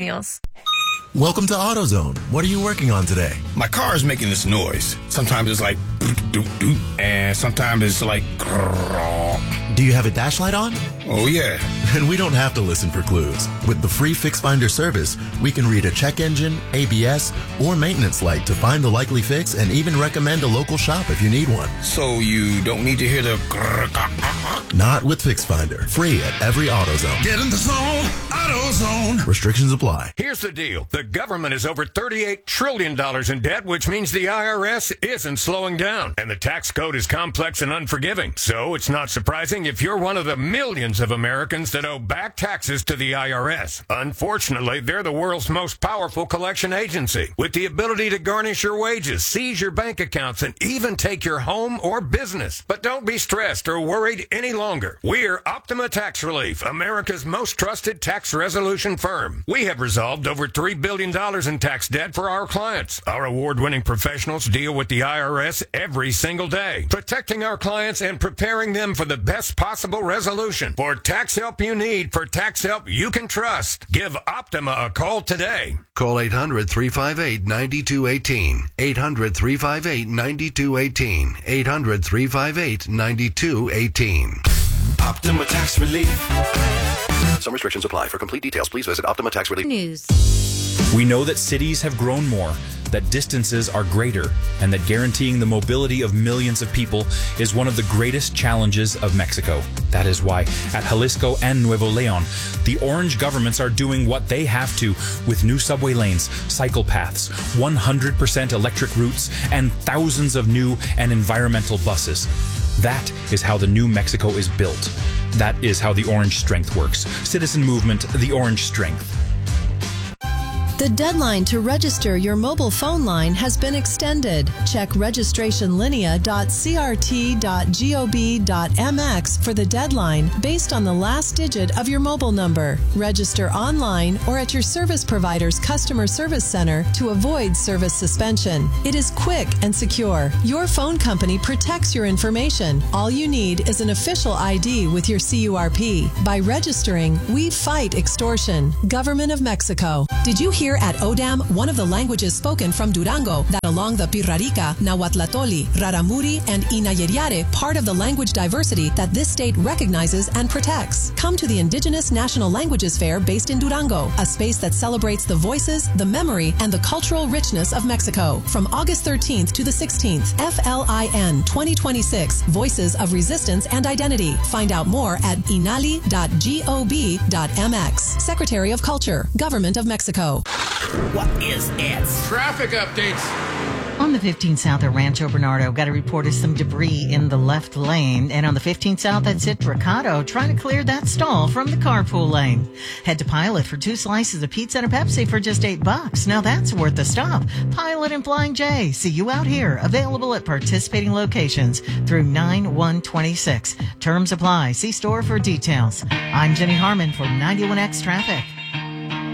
años. Welcome to AutoZone. What are you working on today? My car is making this noise. Sometimes it's like doop doop, and sometimes it's like grrr. Do you have a dash light on? Oh yeah. And we don't have to listen for clues. With the free Fix Finder service, we can read a check engine, ABS, or maintenance light to find the likely fix and even recommend a local shop if you need one. So you don't need to hear the grrr. Not with Fix Finder. Free at every AutoZone. Get in the zone, AutoZone. Restrictions apply. Here's the deal. The government is over $38 trillion in debt, which means the IRS isn't slowing down. And the tax code is complex and unforgiving. So it's not surprising if you're one of the millions of Americans that owe back taxes to the IRS. Unfortunately, they're the world's most powerful collection agency, with the ability to garnish your wages, seize your bank accounts, and even take your home or business. But don't be stressed or worried any longer. We're Optima Tax Relief, America's most trusted tax resolution firm. We have resolved over $3 billion in tax debt for our clients. Our award-winning professionals deal with the IRS every single day, protecting our clients and preparing them for the best possible resolution. For tax help you need, for tax help you can trust, give Optima a call today. Call 800-358-9218. 800-358-9218. 800-358-9218. Optima Tax Relief. Some restrictions apply. For complete details, please visit Optima Tax Relief. News. We know that cities have grown more, that distances are greater, and that guaranteeing the mobility of millions of people is one of the greatest challenges of Mexico. That is why at Jalisco and Nuevo Leon, the orange governments are doing what they have to with new subway lanes, cycle paths, 100% electric routes, and thousands of new and environmental buses. That is how the new Mexico is built. That is how the Orange Strength works. Citizen movement, the Orange Strength. The deadline to register your mobile phone line has been extended. Check registrationlinea.crt.gov.mx for the deadline based on the last digit of your mobile number. Register online or at your service provider's customer service center to avoid service suspension. It is quick and secure. Your phone company protects your information. All you need is an official ID with your CURP. By registering, we fight extortion. Government of Mexico. Did you hear at ODAM, one of the languages spoken from Durango, that along the Pirrarica, Nahuatlatoli, Raramuri, and Inayeriare, part of the language diversity that this state recognizes and protects. Come to the Indigenous National Languages Fair based in Durango, a space that celebrates the voices, the memory, and the cultural richness of Mexico. From August 13th to the 16th, FLIN 2026, Voices of Resistance and Identity. Find out more at inali.gov.mx. Secretary of Culture, Government of Mexico. What is it? Traffic updates. On the 15 South at Rancho Bernardo, got a report of some debris in the left lane. And on the 15 South at Citricado, trying to clear that stall from the carpool lane. Head to Pilot for 2 slices of pizza and a Pepsi for just $8. Now that's worth a stop. Pilot and Flying J. See you out here. Available at participating locations through 9/1/26. Terms apply. See store for details. I'm Jenny Harmon for 91X Traffic.